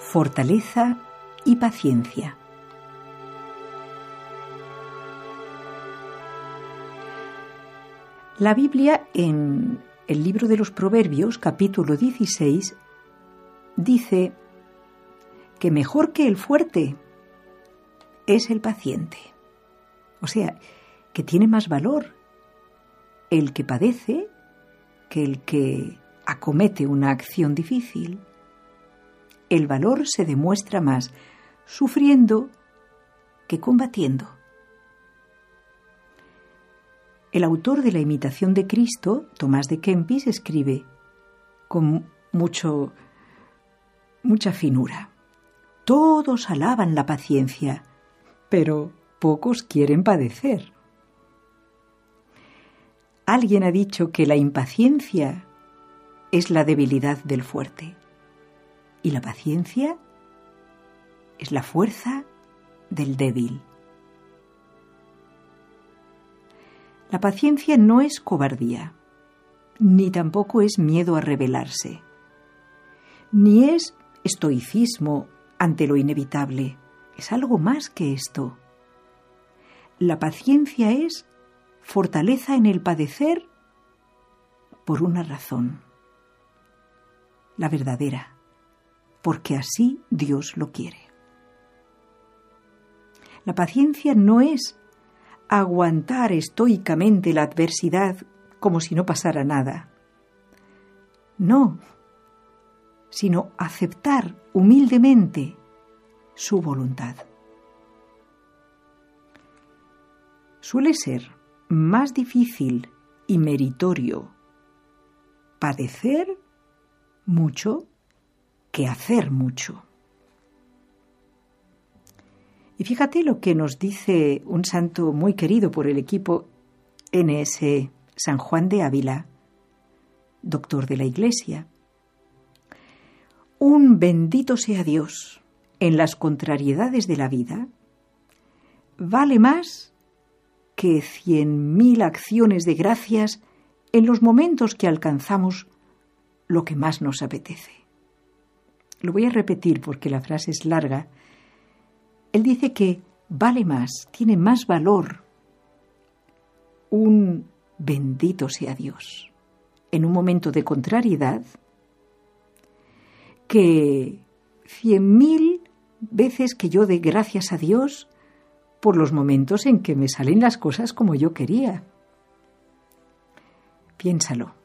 fortaleza y paciencia. La Biblia, en el libro de los Proverbios, capítulo 16, dice que mejor que el fuerte es el paciente. O sea, que tiene más valor el que padece que el que acomete una acción difícil. El valor se demuestra más sufriendo que combatiendo. El autor de La imitación de Cristo, Tomás de Kempis, escribe con mucha finura: todos alaban la paciencia, pero pocos quieren padecer. Alguien ha dicho que la impaciencia es la debilidad del fuerte y la paciencia es la fuerza del débil. La paciencia no es cobardía, ni tampoco es miedo a rebelarse, ni es estoicismo ante lo inevitable. Es algo más que esto. La paciencia es fortaleza en el padecer por una razón, la verdadera, porque así Dios lo quiere. La paciencia no es aguantar estoicamente la adversidad como si no pasara nada. No, sino aceptar humildemente su voluntad. Suele ser más difícil y meritorio padecer mucho que hacer mucho. Y fíjate lo que nos dice un santo muy querido por el equipo NS, San Juan de Ávila, doctor de la Iglesia. Un bendito sea Dios en las contrariedades de la vida vale más que 100.000 acciones de gracias en los momentos que alcanzamos lo que más nos apetece. Lo voy a repetir porque la frase es larga. Él dice que vale más, tiene más valor un bendito sea Dios en un momento de contrariedad que 100.000 veces que yo dé gracias a Dios por los momentos en que me salen las cosas como yo quería. Piénsalo.